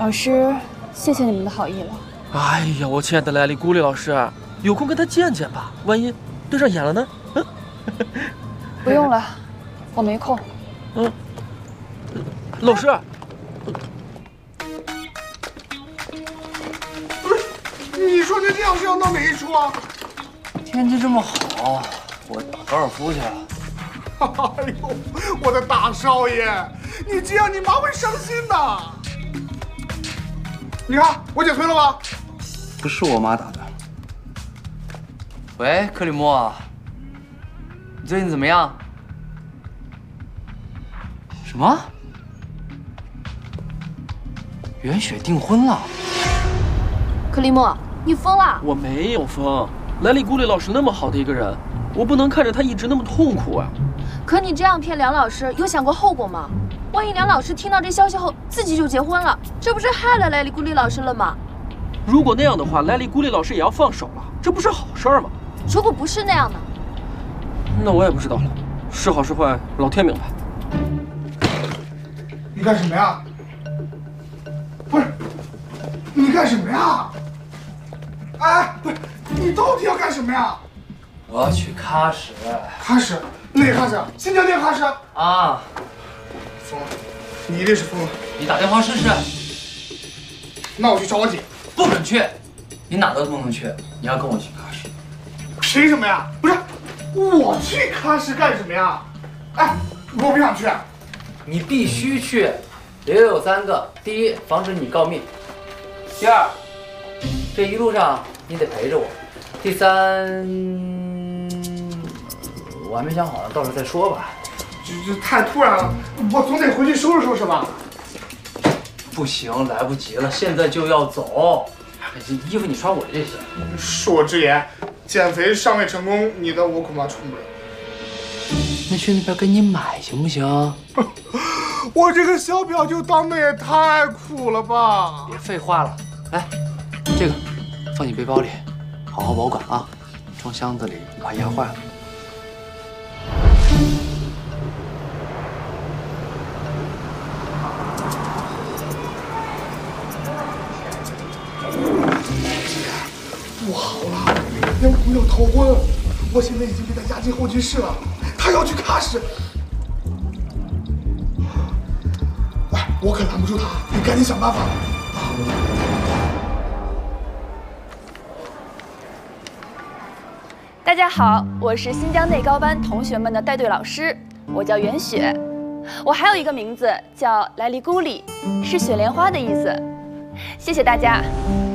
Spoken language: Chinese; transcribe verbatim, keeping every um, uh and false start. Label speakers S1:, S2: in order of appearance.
S1: 老师，谢谢你们的好意了。
S2: 哎呀，我亲爱的莱利古丽老师，有空跟他见见吧，万一对上眼了呢？嗯，
S1: 不用了，我没空。
S2: 嗯，老师。
S3: 你说这这样是要闹哪一出啊？
S4: 天气这么好，我打高尔夫去了。
S3: 哎呦，我的大少爷，你这样你妈会伤心的。你看我姐推了吧？
S4: 不是我妈打的。喂，克里莫，你最近怎么样？什么？袁雪订婚了？
S5: 克里莫，你疯了！
S2: 我没有疯，莱利古丽老师那么好的一个人，我不能看着他一直那么痛苦啊。
S5: 可你这样骗梁老师，有想过后果吗？万一梁老师听到这消息后自己就结婚了，这不是害了莱利古丽老师了吗？
S2: 如果那样的话，莱利古丽老师也要放手了，这不是好事吗？
S5: 如果不是那样的，
S2: 那我也不知道了，是好是坏，老天明白。
S3: 你干什么呀？不是，你干什么呀？哎，不是，你到底要干什么呀？
S4: 我要去喀什。
S3: 喀什？哪喀什？新疆那喀什？
S4: 啊！
S3: 疯了，你一定是疯了。
S4: 你打电话试试。
S3: 那我去找我姐。
S4: 不准去，你哪都不能去，你要跟我去喀什。
S3: 凭什么呀？不是，我去喀什干什么呀？哎，我不想去。
S4: 你必须去，理由有三个：第一，防止你告密；第二，这一路上你得陪着我；第三，我还没想好呢，到时候再说吧。
S3: 这这太突然了，我总得回去收拾收拾吧。
S4: 不行，来不及了，现在就要走。这衣服你穿我这就行。
S3: 恕我直言，减肥尚未成功，你的我恐怕穿不了。
S4: 那去那边给你买行不行？
S3: 我这个小表舅当的也太苦了吧！
S4: 别废话了，来，这个放你背包里，好好保管啊，装箱子里怕压坏了。
S3: 不好了，连朋友逃婚，我现在已经被他押进候机室了，他要去喀什。哎，我可拦不住他，你赶紧想办法。
S1: 大家好，我是新疆内高班同学们的带队老师，我叫袁雪。我还有一个名字叫莱利古里，是雪莲花的意思。谢谢大家。